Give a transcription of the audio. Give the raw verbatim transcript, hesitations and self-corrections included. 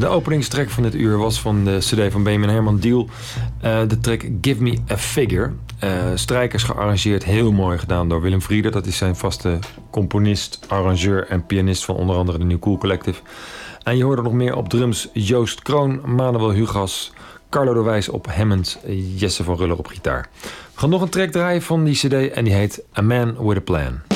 De openingstrack van dit uur was van de cd van Benjamin Herman Deal. Uh, de track Give Me a Figure. Uh, strijkers gearrangeerd, heel mooi gedaan door Willem Vrieder. Dat is zijn vaste componist, arrangeur en pianist van onder andere de New Cool Collective. En je hoorde nog meer op drums Joost Kroon, Manuel Hugas, Carlo de Wijs op Hammond, Jesse van Ruller op gitaar. We gaan nog een track draaien van die cd en die heet A Man With A Plan.